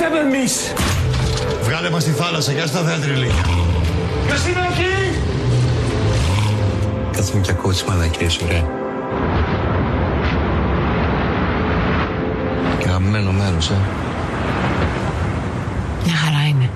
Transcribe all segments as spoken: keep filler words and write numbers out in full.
φταίμε εμείς. Βγάλε μας στη θάλασσα, για στα θέατριλή. Ποιος είναι εκεί? Κάθομαι και ακούω τις μαλακίες, ωραία. Και αγαπημένο μέρος, ε. Μια χαρά είναι.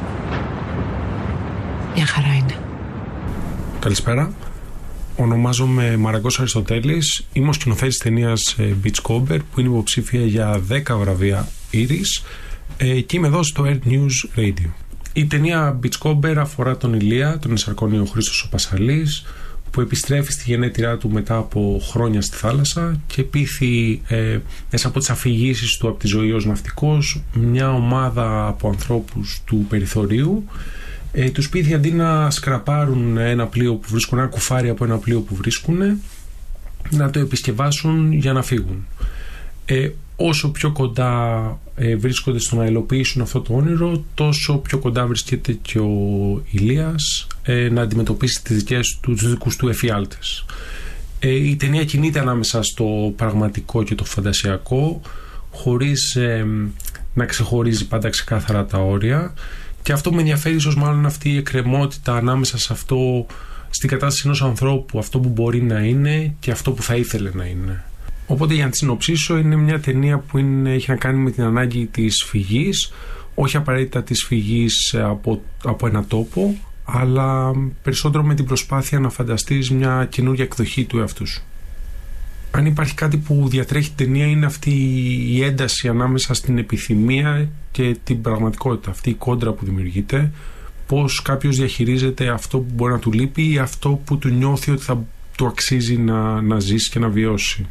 Μια χαρά είναι. Καλησπέρα. Ονομάζομαι Μαραγκός Αριστοτέλης. Είμαι ο σκηνοθέτης ταινίας Beachcomber που είναι υποψήφια για δέκα βραβεία Iris και είμαι εδώ στο Earth News Radio. Η ταινία Beachcomber αφορά τον Ηλία, τον Εσαρκώνιο Χρήστος ο Πασαλής, που επιστρέφει στη γενέτειρά του μετά από χρόνια στη θάλασσα και πείθει ε, μέσα από τις αφηγήσεις του από τη ζωή ως ναυτικός μια ομάδα από ανθρώπους του περιθωρίου. Ε, τους πείθει αντί να σκραπάρουν ένα πλοίο που βρίσκουν, ένα κουφάρι από ένα πλοίο που βρίσκουν, να το επισκευάσουν για να φύγουν. Ε, όσο πιο κοντά ε, βρίσκονται στο να υλοποιήσουν αυτό το όνειρο, τόσο πιο κοντά βρίσκεται και ο Ηλίας ε, να αντιμετωπίσει τις δικές του, τους δικούς του εφιάλτες. Ε, η ταινία κινείται ανάμεσα στο πραγματικό και το φαντασιακό, χωρίς ε, να ξεχωρίζει πάντα ξεκάθαρα τα όρια. Και αυτό με ενδιαφέρει ίσως μάλλον αυτή η εκκρεμότητα ανάμεσα σε αυτό, στην κατάσταση ενός ανθρώπου, αυτό που μπορεί να είναι και αυτό που θα ήθελε να είναι. Οπότε για να τη συνοψίσω, είναι μια ταινία που είναι, έχει να κάνει με την ανάγκη της φυγής, όχι απαραίτητα της φυγής από, από ένα τόπο, αλλά περισσότερο με την προσπάθεια να φανταστείς μια καινούργια εκδοχή του εαυτού σου. Αν υπάρχει κάτι που διατρέχει την ταινία, είναι αυτή η ένταση ανάμεσα στην επιθυμία και την πραγματικότητα, αυτή η κόντρα που δημιουργείται, πώς κάποιος διαχειρίζεται αυτό που μπορεί να του λείπει ή αυτό που του νιώθει ότι θα του αξίζει να, να ζήσει και να βιώσει.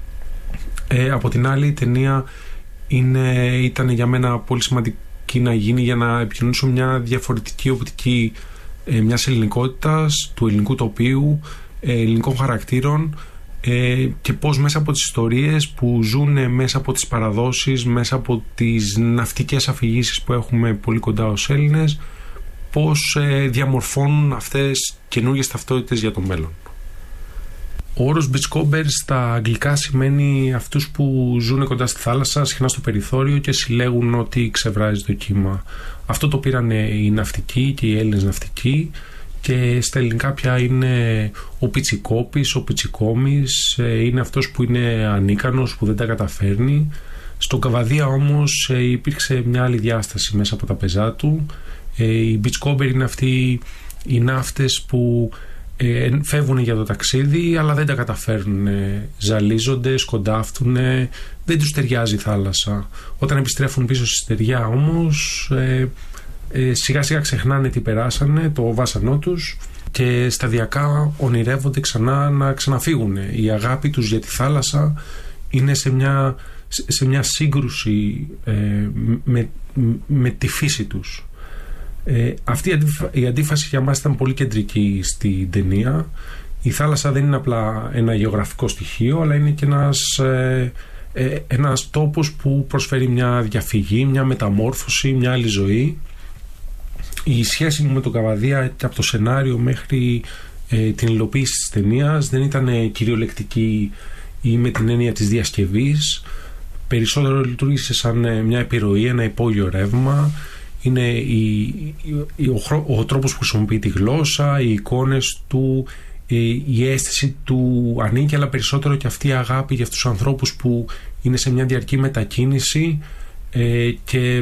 Ε, από την άλλη, η ταινία είναι, ήταν για μένα πολύ σημαντική να γίνει για να επικοινωνήσω μια διαφορετική οπτική ε, μιας ελληνικότητας, του ελληνικού τοπίου, ε, ελληνικών χαρακτήρων, Ε, και πώς μέσα από τις ιστορίες που ζουν, μέσα από τις παραδόσεις, μέσα από τις ναυτικές αφηγήσεις που έχουμε πολύ κοντά ως Έλληνες, πώς ε, διαμορφώνουν αυτές καινούργιες ταυτότητες για το μέλλον. Ο όρος Beachcomber στα αγγλικά σημαίνει αυτούς που ζουν κοντά στη θάλασσα, συχνά στο περιθώριο και συλλέγουν ό,τι ξεβράζει το κύμα. Αυτό το πήραν οι ναυτικοί και οι Έλληνες ναυτικοί. Και στα ελληνικά πια είναι ο πιτσικόπης, ο πιτσικόμης, είναι αυτός που είναι ανίκανος, που δεν τα καταφέρνει. Στον Καβαδία όμως υπήρξε μια άλλη διάσταση μέσα από τα πεζά του. Οι Beachcomber είναι αυτοί οι ναύτες που φεύγουν για το ταξίδι αλλά δεν τα καταφέρνουν, ζαλίζονται, σκοντάφτουν, δεν τους ταιριάζει η θάλασσα. Όταν επιστρέφουν πίσω στη στεριά όμως, Ε, σιγά σιγά ξεχνάνε τι περάσανε, το βάσανό τους, και σταδιακά ονειρεύονται ξανά να ξαναφύγουν. Η αγάπη τους για τη θάλασσα είναι σε μια, σε μια σύγκρουση ε, με, με τη φύση τους. Ε, αυτή η, αντίφα, η αντίφαση για μας ήταν πολύ κεντρική στην ταινία. Η θάλασσα δεν είναι απλά ένα γεωγραφικό στοιχείο, αλλά είναι και ένας, ε, ε, ένας τόπος που προσφέρει μια διαφυγή, μια μεταμόρφωση, μια άλλη ζωή. Η σχέση μου με τον Καβαδία και από το σενάριο μέχρι ε, την υλοποίηση της ταινίας δεν ήταν κυριολεκτική ή με την έννοια της διασκευής. Περισσότερο λειτουργήσε σαν ε, μια επιρροή, ένα υπόγειο ρεύμα. Είναι η, η, ο, ο τρόπος που χρησιμοποιεί τη γλώσσα, οι εικόνες του, η, η αίσθηση του ανήκει, αλλά περισσότερο και αυτή η αγάπη για αυτούς τους ανθρώπους που είναι σε μια διαρκή μετακίνηση ε, και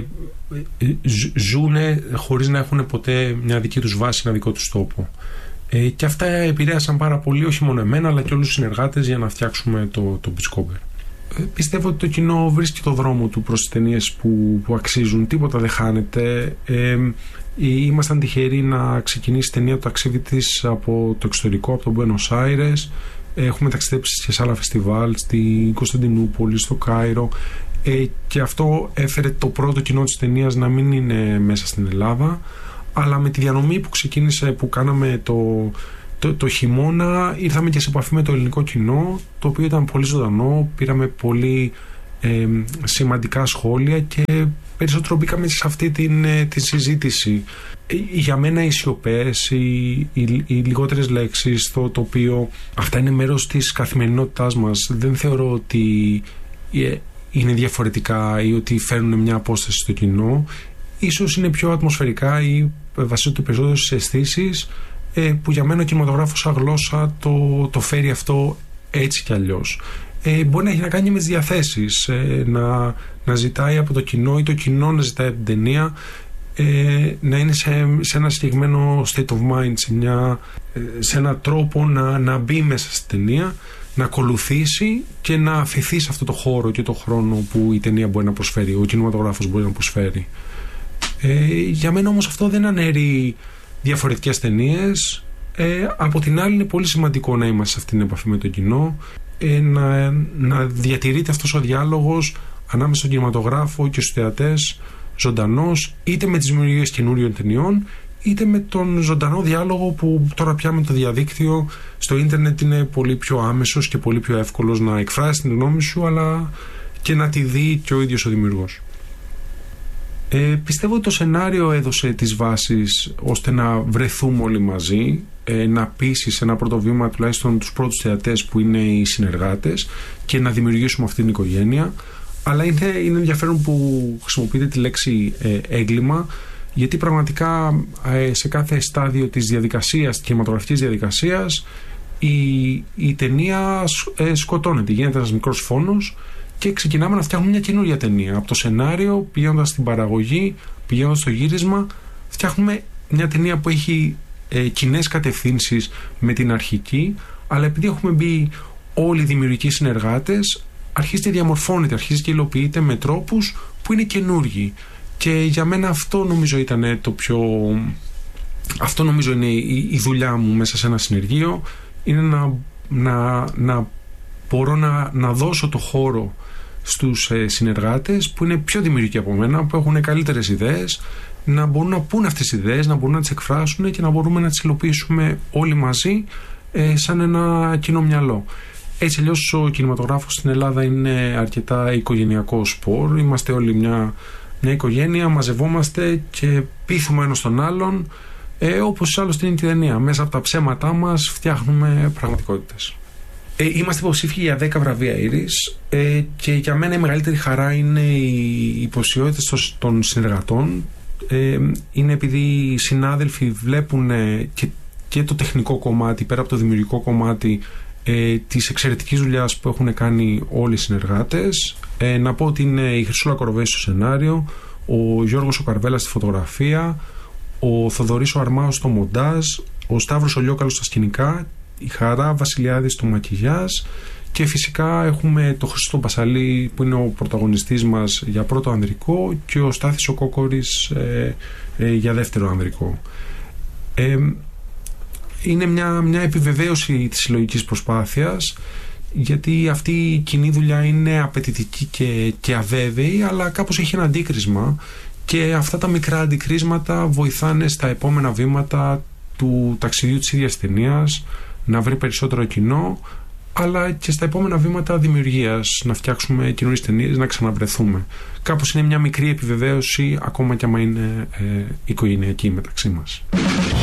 ζούνε χωρίς να έχουν ποτέ μια δική τους βάση, ένα δικό τους τόπο. Ε, και αυτά επηρέασαν πάρα πολύ, όχι μόνο εμένα αλλά και όλους τους συνεργάτες, για να φτιάξουμε το, το Beachcomber. Ε, πιστεύω ότι το κοινό βρίσκει το δρόμο του προς τις ταινίες που, που αξίζουν, τίποτα δεν χάνεται. Ε, ήμασταν τυχεροί να ξεκινήσει η ταινία το ταξίδι της από το εξωτερικό, από τον Μπουένος Άιρες. Έχουμε ταξιδέψει σε άλλα φεστιβάλ, στην Κωνσταντινούπολη, στο Κάιρο. Ε, και αυτό έφερε το πρώτο κοινό της ταινίας να μην είναι μέσα στην Ελλάδα, αλλά με τη διανομή που ξεκίνησε, που κάναμε το, το, το χειμώνα, ήρθαμε και σε επαφή με το ελληνικό κοινό, το οποίο ήταν πολύ ζωντανό, πήραμε πολύ ε, σημαντικά σχόλια και περισσότερο μπήκαμε σε αυτή την, την συζήτηση. Ε, για μένα οι σιωπές, οι, οι, οι λιγότερες λέξεις, το τοπίο, αυτά είναι μέρος της καθημερινότητάς μας. Δεν θεωρώ ότι ε, είναι διαφορετικά ή ότι φέρνουν μια απόσταση στο κοινό. Ίσως είναι πιο ατμοσφαιρικά ή βασίζονται περισσότερο στις αισθήσεις, που για μένα ο κινηματογράφος σαν γλώσσα το, το φέρει αυτό έτσι κι αλλιώς. Ε, μπορεί να έχει να κάνει με τις διαθέσεις, ε, να, να ζητάει από το κοινό ή το κοινό να ζητάει από την ταινία, ε, να είναι σε, σε ένα συγκεκριμένο state of mind, σε, μια, σε ένα τρόπο να, να μπει μέσα στην ταινία, να ακολουθήσει και να αφηθεί σε αυτό το χώρο και το χρόνο που η ταινία μπορεί να προσφέρει, ο κινηματογράφος μπορεί να προσφέρει. Ε, για μένα όμως αυτό δεν αναιρεί διαφορετικές ταινίες. Ε, από την άλλη είναι πολύ σημαντικό να είμαστε σε αυτήν την επαφή με το κοινό, ε, να, να διατηρείται αυτός ο διάλογος ανάμεσα στον κινηματογράφο και στους θεατές ζωντανός, είτε με τις δημιουργίες καινούριων ταινιών, είτε με τον ζωντανό διάλογο που τώρα πια με το διαδίκτυο στο ίντερνετ είναι πολύ πιο άμεσος και πολύ πιο εύκολος να εκφράσεις την γνώμη σου, αλλά και να τη δει και ο ίδιος ο δημιουργός. Ε, πιστεύω ότι το σενάριο έδωσε τις βάσεις ώστε να βρεθούμε όλοι μαζί, ε, να πείσει σε ένα πρώτο βήμα τουλάχιστον τους πρώτους θεατές που είναι οι συνεργάτες και να δημιουργήσουμε αυτή την οικογένεια. Αλλά είναι, είναι ενδιαφέρον που χρησιμοποιείτε τη λέξη ε, έγκλημα, γιατί πραγματικά ε, σε κάθε στάδιο της διαδικασίας, της κινηματογραφικής διαδικασίας, η, η ταινία ε, σκοτώνεται, γίνεται ένας μικρός φόνος και ξεκινάμε να φτιάχνουμε μια καινούργια ταινία. Από το σενάριο, πηγαίνοντας στην παραγωγή, πηγαίνοντας στο γύρισμα, φτιάχνουμε μια ταινία που έχει ε, κοινές κατευθύνσεις με την αρχική, αλλά επειδή έχουμε μπει όλοι οι δημιουργικοί συνεργάτες, αρχίζει και διαμορφώνεται, αρχίζει και υλοποιείται με τρόπους που είναι καινούργιοι. Και για μένα αυτό νομίζω ήταν το πιο... Αυτό νομίζω είναι η, η δουλειά μου μέσα σε ένα συνεργείο, είναι να, να, να μπορώ να, να δώσω το χώρο στους ε, συνεργάτες που είναι πιο δημιουργικοί από μένα, που έχουν καλύτερες ιδέες, να μπορούν να πούν αυτές τις ιδέες, να μπορούν να τις εκφράσουν και να μπορούμε να τις υλοποιήσουμε όλοι μαζί ε, σαν ένα κοινό μυαλό. Έτσι αλλιώς ο κινηματογράφος στην Ελλάδα είναι αρκετά οικογενειακό σπορ. Είμαστε όλοι μια, μια οικογένεια, μαζευόμαστε και πείθουμε ένας τον άλλον, ε, όπως άλλωστε είναι η ταινία. Μέσα από τα ψέματά μας φτιάχνουμε πραγματικότητες. Ε, είμαστε υποψήφιοι για δέκα βραβεία Ήρης, ε, και για μένα η μεγαλύτερη χαρά είναι οι υποψηφιότητες των συνεργατών. Ε, είναι επειδή οι συνάδελφοι βλέπουν ε, και, και το τεχνικό κομμάτι πέρα από το δημιουργικό κομμάτι ε, της εξαιρετικής δουλειάς που έχουν κάνει όλοι οι συνεργάτες. Ε, να πω ότι είναι η Χρυσούλα Κοροβέση στο σενάριο, ο Γιώργος ο Καρβέλας στη φωτογραφία, ο Θοδωρής ο Αρμάος στο μοντάζ, ο Σταύρος ο Λιόκαλος στα σκηνικά, η Χαρά Βασιλιάδη στο μακιγιάζ και φυσικά έχουμε το Χρήστο Μπασαλή που είναι ο πρωταγωνιστής μας για πρώτο ανδρικό και ο Στάθης ο Κόκορης ε, ε, για δεύτερο ανδρικό. Ε, είναι μια, μια επιβεβαίωση της συλλογικής προσπάθειας, γιατί αυτή η κοινή δουλειά είναι απαιτητική και, και αβέβαιη, αλλά κάπως έχει ένα αντίκρισμα και αυτά τα μικρά αντικρίσματα βοηθάνε στα επόμενα βήματα του ταξιδιού της ίδιας ταινίας να βρει περισσότερο κοινό, αλλά και στα επόμενα βήματα δημιουργίας, να φτιάξουμε καινούριες ταινίες, να ξαναβρεθούμε. Κάπως είναι μια μικρή επιβεβαίωση, ακόμα κι άμα είναι ε, οικογενειακή μεταξύ μας.